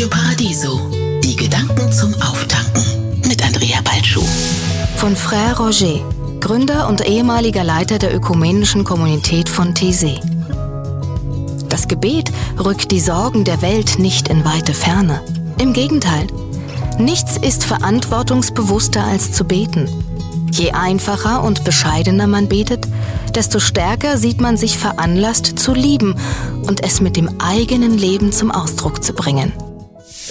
Radio Paradiso. Die Gedanken zum Auftanken mit Andrea Balschuh. Von Frère Roger, Gründer und ehemaliger Leiter der ökumenischen Kommunität von Taizé. Das Gebet rückt die Sorgen der Welt nicht in weite Ferne. Im Gegenteil. Nichts ist verantwortungsbewusster als zu beten. Je einfacher und bescheidener man betet, desto stärker sieht man sich veranlasst zu lieben und es mit dem eigenen Leben zum Ausdruck zu bringen.